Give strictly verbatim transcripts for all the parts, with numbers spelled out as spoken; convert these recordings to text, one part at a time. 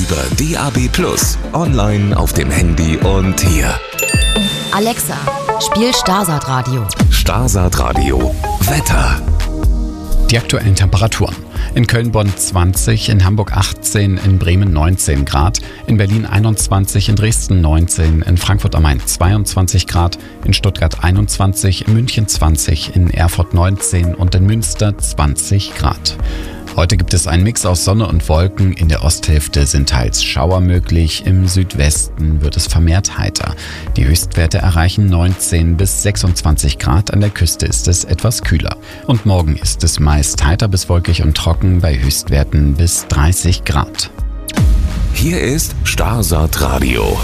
über D A B plus, online auf dem Handy und hier. Alexa, spiel Starsat Radio. Starsat Radio. Wetter. Die aktuellen Temperaturen. In Köln-Bonn zwanzig, in Hamburg achtzehn, in Bremen neunzehn Grad, in Berlin einundzwanzig, in Dresden neunzehn, in Frankfurt am Main zweiundzwanzig Grad, in Stuttgart einundzwanzig, in München zwanzig, in Erfurt neunzehn und in Münster zwanzig Grad. Heute gibt es einen Mix aus Sonne und Wolken. In der Osthälfte sind teils Schauer möglich. Im Südwesten wird es vermehrt heiter. Die Höchstwerte erreichen neunzehn bis sechsundzwanzig Grad. An der Küste ist es etwas kühler. Und morgen ist es meist heiter bis wolkig und trocken bei Höchstwerten bis dreißig Grad. Hier ist Starsat Radio.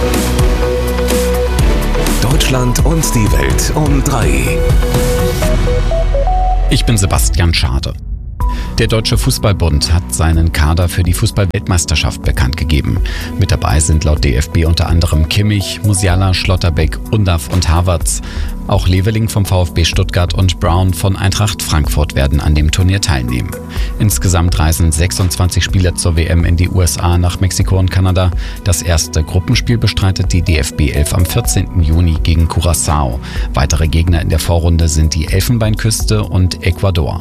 Deutschland und die Welt um drei. Ich bin Sebastian Schade. Der Deutsche Fußballbund hat seinen Kader für die Fußball-Weltmeisterschaft bekannt gegeben. Mit dabei sind laut D F B unter anderem Kimmich, Musiala, Schlotterbeck, Undav und Havertz. Auch Leveling vom VfB Stuttgart und Brown von Eintracht Frankfurt werden an dem Turnier teilnehmen. Insgesamt reisen sechsundzwanzig Spieler zur W M in die U S A, nach Mexiko und Kanada. Das erste Gruppenspiel bestreitet die D F B elf am vierzehnten Juni gegen Curaçao. Weitere Gegner in der Vorrunde sind die Elfenbeinküste und Ecuador.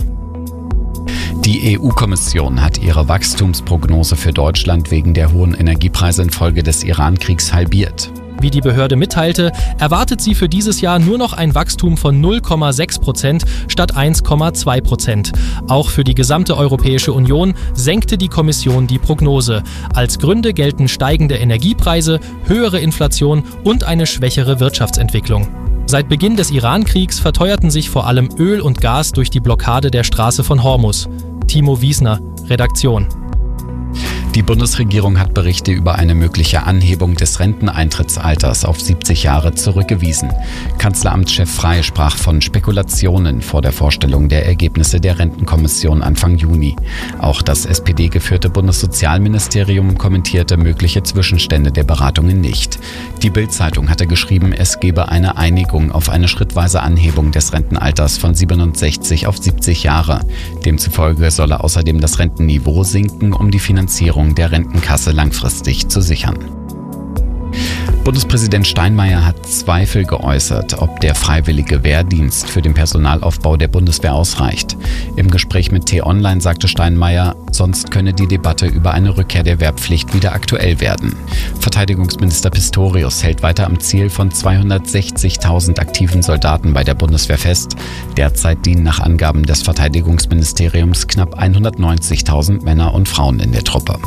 Die E U-Kommission hat ihre Wachstumsprognose für Deutschland wegen der hohen Energiepreise infolge des Iran-Kriegs halbiert. Wie die Behörde mitteilte, erwartet sie für dieses Jahr nur noch ein Wachstum von null Komma sechs Prozent statt eins Komma zwei Prozent. Auch für die gesamte Europäische Union senkte die Kommission die Prognose. Als Gründe gelten steigende Energiepreise, höhere Inflation und eine schwächere Wirtschaftsentwicklung. Seit Beginn des Iran-Kriegs verteuerten sich vor allem Öl und Gas durch die Blockade der Straße von Hormuz. Timo Wiesner, Redaktion. Die Bundesregierung hat Berichte über eine mögliche Anhebung des Renteneintrittsalters auf siebzig Jahre zurückgewiesen. Kanzleramtschef Frey sprach von Spekulationen vor der Vorstellung der Ergebnisse der Rentenkommission Anfang Juni. Auch das S P D-geführte Bundessozialministerium kommentierte mögliche Zwischenstände der Beratungen nicht. Die Bild-Zeitung hatte geschrieben, es gebe eine Einigung auf eine schrittweise Anhebung des Rentenalters von siebenundsechzig auf siebzig Jahre. Demzufolge solle außerdem das Rentenniveau sinken, um die Finanzierung der Rentenkasse langfristig zu sichern. Bundespräsident Steinmeier hat Zweifel geäußert, ob der freiwillige Wehrdienst für den Personalaufbau der Bundeswehr ausreicht. Im Gespräch mit T-Online sagte Steinmeier, sonst könne die Debatte über eine Rückkehr der Wehrpflicht wieder aktuell werden. Verteidigungsminister Pistorius hält weiter am Ziel von zweihundertsechzigtausend aktiven Soldaten bei der Bundeswehr fest. Derzeit dienen nach Angaben des Verteidigungsministeriums knapp hundertneunzigtausend Männer und Frauen in der Truppe.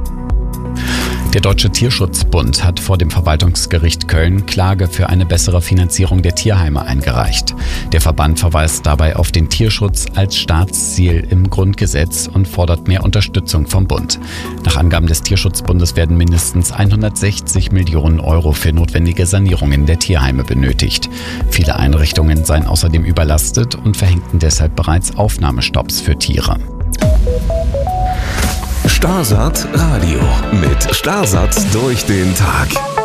Der Deutsche Tierschutzbund hat vor dem Verwaltungsgericht Köln Klage für eine bessere Finanzierung der Tierheime eingereicht. Der Verband verweist dabei auf den Tierschutz als Staatsziel im Grundgesetz und fordert mehr Unterstützung vom Bund. Nach Angaben des Tierschutzbundes werden mindestens hundertsechzig Millionen Euro für notwendige Sanierungen der Tierheime benötigt. Viele Einrichtungen seien außerdem überlastet und verhängten deshalb bereits Aufnahmestopps für Tiere. Starsat Radio mit Starsat durch den Tag.